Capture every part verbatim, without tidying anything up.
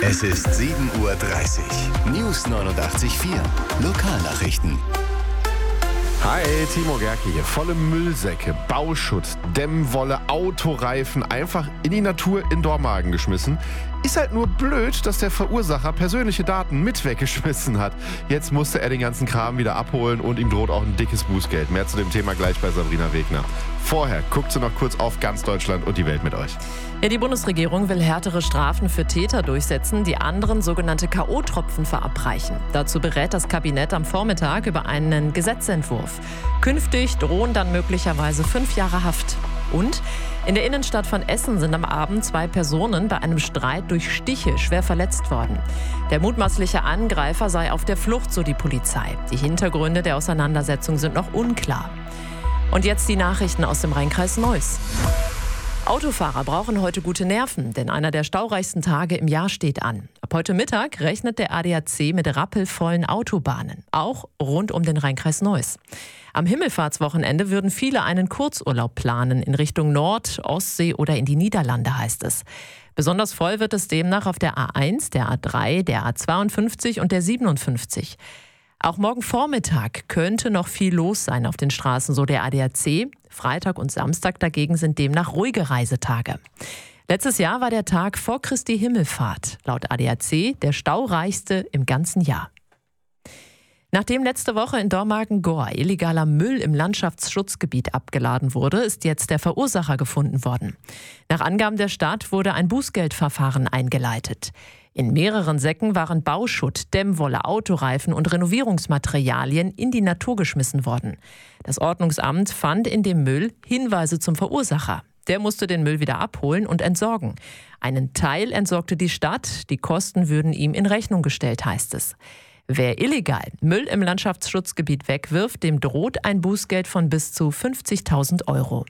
Es ist sieben Uhr dreißig. News neunundachtzig Komma vier. Lokalnachrichten. Hi, Timo Gerke hier. Volle Müllsäcke, Bauschutt, Dämmwolle, Autoreifen einfach in die Natur in Dormagen geschmissen. Ist halt nur blöd, dass der Verursacher persönliche Daten mit weggeschmissen hat. Jetzt musste er den ganzen Kram wieder abholen und ihm droht auch ein dickes Bußgeld. Mehr zu dem Thema gleich bei Sabrina Wegner. Vorher guckt sie noch kurz auf ganz Deutschland und die Welt mit euch. Ja, die Bundesregierung will härtere Strafen für Täter durchsetzen, die anderen sogenannte K O-Tropfen verabreichen. Dazu berät das Kabinett am Vormittag über einen Gesetzentwurf. Künftig drohen dann möglicherweise fünf Jahre Haft. Und in der Innenstadt von Essen sind am Abend zwei Personen bei einem Streit durch Stiche schwer verletzt worden. Der mutmaßliche Angreifer sei auf der Flucht, so die Polizei. Die Hintergründe der Auseinandersetzung sind noch unklar. Und jetzt die Nachrichten aus dem Rheinkreis Neuss. Autofahrer brauchen heute gute Nerven, denn einer der staureichsten Tage im Jahr steht an. Ab heute Mittag rechnet der A D A C mit rappelvollen Autobahnen, auch rund um den Rheinkreis Neuss. Am Himmelfahrtswochenende würden viele einen Kurzurlaub planen in Richtung Nord-, Ostsee oder in die Niederlande, heißt es. Besonders voll wird es demnach auf der A eins, der A drei, der A zweiundfünfzig und der siebenundfünfzig. Auch morgen Vormittag könnte noch viel los sein auf den Straßen, so der A D A C. Freitag und Samstag dagegen sind demnach ruhige Reisetage. Letztes Jahr war der Tag vor Christi Himmelfahrt, laut A D A C der staureichste im ganzen Jahr. Nachdem letzte Woche in Dormagen-Gohr illegaler Müll im Landschaftsschutzgebiet abgeladen wurde, ist jetzt der Verursacher gefunden worden. Nach Angaben der Stadt wurde ein Bußgeldverfahren eingeleitet. In mehreren Säcken waren Bauschutt, Dämmwolle, Autoreifen und Renovierungsmaterialien in die Natur geschmissen worden. Das Ordnungsamt fand in dem Müll Hinweise zum Verursacher. Der musste den Müll wieder abholen und entsorgen. Einen Teil entsorgte die Stadt, die Kosten würden ihm in Rechnung gestellt, heißt es. Wer illegal Müll im Landschaftsschutzgebiet wegwirft, dem droht ein Bußgeld von bis zu fünfzigtausend Euro.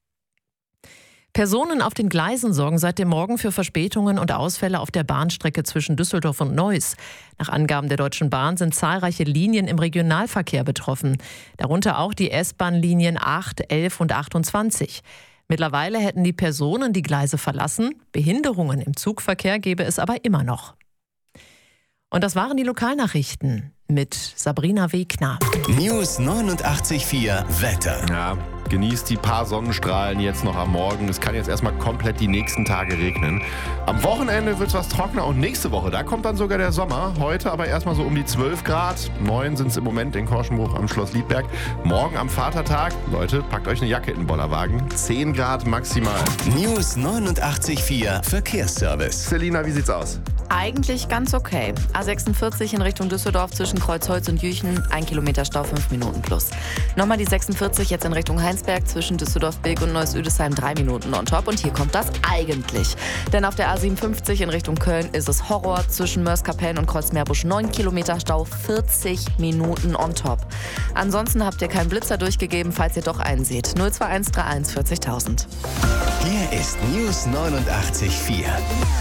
Personen auf den Gleisen sorgen seit dem Morgen für Verspätungen und Ausfälle auf der Bahnstrecke zwischen Düsseldorf und Neuss. Nach Angaben der Deutschen Bahn sind zahlreiche Linien im Regionalverkehr betroffen. Darunter auch die S-Bahn-Linien acht, elf und achtundzwanzig. Mittlerweile hätten die Personen die Gleise verlassen. Behinderungen im Zugverkehr gäbe es aber immer noch. Und das waren die Lokalnachrichten mit Sabrina Wegner. News neunundachtzig Komma vier Wetter. Ja, genießt die paar Sonnenstrahlen jetzt noch am Morgen. Es kann jetzt erstmal komplett die nächsten Tage regnen. Am Wochenende wird es was trockener und nächste Woche, da kommt dann sogar der Sommer. Heute aber erstmal so um die zwölf Grad. neun sind es im Moment in Korschenbruch am Schloss Liedberg. Morgen am Vatertag, Leute, packt euch eine Jacke in den Bollerwagen. zehn Grad maximal. News neunundachtzig Komma vier Verkehrsservice. Selina, wie sieht's aus? Eigentlich ganz okay. A sechsundvierzig in Richtung Düsseldorf zwischen Kreuzholz und Jüchen, ein Kilometer Stau, fünf Minuten plus. Nochmal die sechsundvierzig jetzt in Richtung Heinsberg zwischen Düsseldorf-Bilk und Neuss-Üdesheim, drei Minuten on top. Und hier kommt das eigentlich. Denn auf der A siebenundfünfzig in Richtung Köln ist es Horror zwischen Mörs-Kapellen und Kreuzmeerbusch, neun Kilometer Stau, vierzig Minuten on top. Ansonsten habt ihr keinen Blitzer durchgegeben, falls ihr doch einen seht. null zwei eins drei eins vierzigtausend. Hier ist News neunundachtzig Komma vier.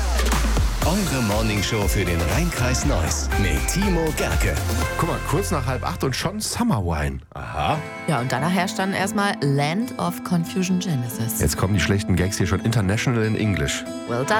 Eure Morningshow für den Rheinkreis Neuss mit Timo Gerke. Guck mal, kurz nach halb acht und schon Summer Wine. Aha. Ja, und danach herrscht dann erstmal Land of Confusion Genesis. Jetzt kommen die schlechten Gags hier schon international in English. Well done.